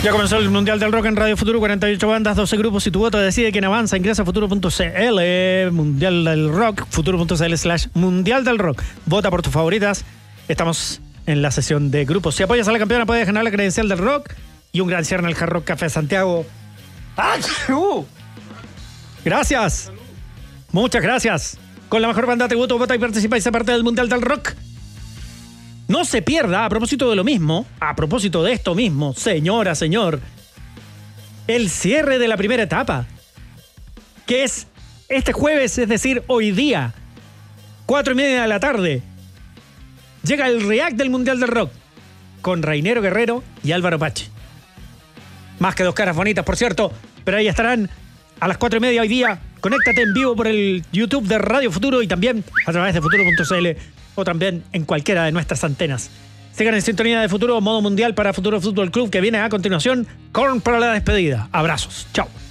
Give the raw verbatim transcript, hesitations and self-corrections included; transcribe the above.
Ya comenzó el Mundial del Rock en Radio Futuro, cuarenta y ocho bandas, doce grupos. Si tu voto decide quién avanza, ingresa a futuro punto c l, Mundial del Rock, futuro punto c l slash Mundial del Rock. Vota por tus favoritas. Estamos en la sesión de grupos. Si apoyas a la campeona, puedes ganar la credencial del rock y un gran cierre en el Hard Rock Café Santiago. ¡Ah! Uh. Gracias. Muchas gracias. Con la mejor banda de voto, vota y participa y sea parte del Mundial del Rock. No se pierda, a propósito de lo mismo, a propósito de esto mismo, señora, señor, el cierre de la primera etapa, que es este jueves, es decir, hoy día, cuatro y media de la tarde. Llega el React del Mundial del Rock, con Rainero Guerrero y Álvaro Pache. Más que dos caras bonitas, por cierto, pero ahí estarán a las cuatro y media hoy día. Conéctate en vivo por el YouTube de Radio Futuro y también a través de futuro punto c l o también en cualquiera de nuestras antenas. Sigan en sintonía de Futuro, modo mundial para Futuro Fútbol Club, que viene a continuación. Korn para la despedida. Abrazos. Chao.